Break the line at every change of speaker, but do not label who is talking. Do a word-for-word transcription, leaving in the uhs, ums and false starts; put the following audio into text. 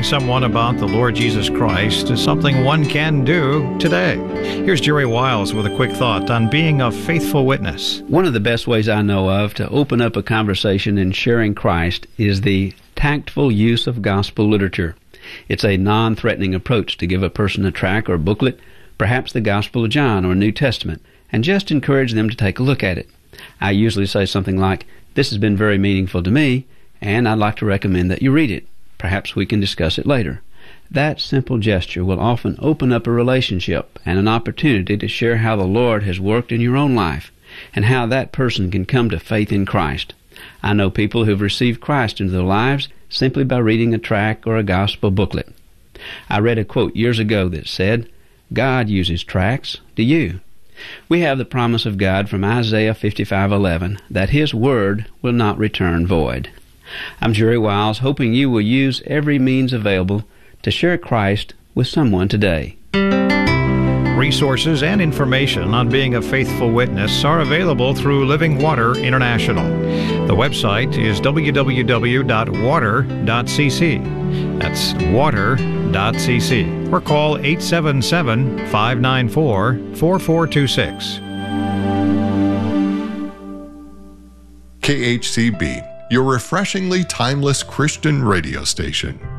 someone about the Lord Jesus Christ is something one can do today. Here's Jerry Wiles with a quick thought on being a faithful witness.
One of the best ways I know of to open up a conversation in sharing Christ is the tactful use of gospel literature. It's a non-threatening approach to give a person a tract or booklet, perhaps the Gospel of John or New Testament, and just encourage them to take a look at it. I usually say something like, "This has been very meaningful to me, and I'd like to recommend that you read it. Perhaps we can discuss it later." That simple gesture will often open up a relationship and an opportunity to share how the Lord has worked in your own life and how that person can come to faith in Christ. I know people who've received Christ into their lives simply by reading a tract or a gospel booklet. I read a quote years ago that said, "God uses tracts. Do you?" We have the promise of God from Isaiah fifty-five eleven that His Word will not return void. I'm Jerry Wiles, hoping you will use every means available to share Christ with someone today.
Resources and information on being a faithful witness are available through Living Water International. The website is w w w dot water dot c c. That's water dot c c. Or call eight seven seven, five nine four, four four two six.
K H C B, your refreshingly timeless Christian radio station.